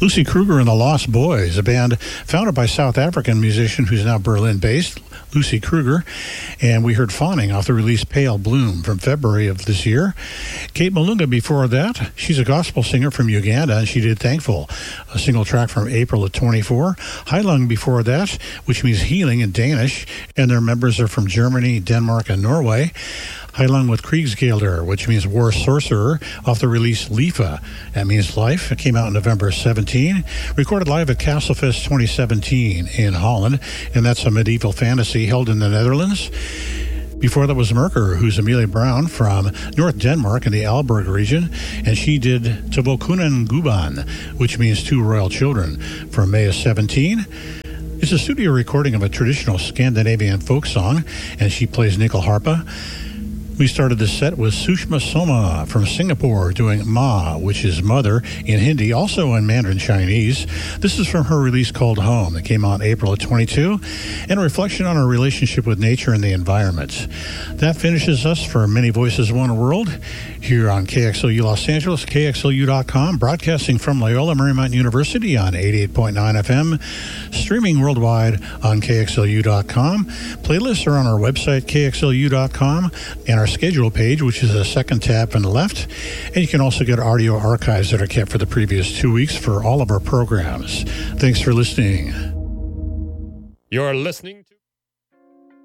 Lucy Kruger and the Lost Boys, a band founded by South African musician who's now Berlin-based, Lucy Kruger. And we heard Fawning off the release Pale Bloom from February of this year. Kate Malunga before that, she's a gospel singer from Uganda, and she did Thankful, a single track from April of 24. Heilung before that, which means healing in Danish, and their members are from Germany, Denmark, and Norway. Heilung with Kriegsgelder, which means war sorcerer, off the release Lifa. That means life. It came out in November 17. Recorded live at Castlefest 2017 in Holland, and that's a medieval fantasy held in the Netherlands. Before that was Merker, who's Amelia Brown from North Denmark in the Aalborg region, and she did Tavokunen Guban, which means two royal children, from May of 17. It's a studio recording of a traditional Scandinavian folk song, and she plays nickel harpa. We started the set with Sushma Soma from Singapore doing Ma, which is mother, in Hindi, also in Mandarin Chinese. This is from her release called Home that came out in April of 22, and a reflection on her relationship with nature and the environment. That finishes us for Many Voices, One World here on KXLU Los Angeles, KXLU.com, broadcasting from Loyola Marymount University on 88.9 FM, streaming worldwide on KXLU.com. Playlists are on our website, KXLU.com, and our schedule page, which is the second tab from the left. And you can also get audio archives that are kept for the previous 2 weeks for all of our programs. Thanks for listening. You're listening to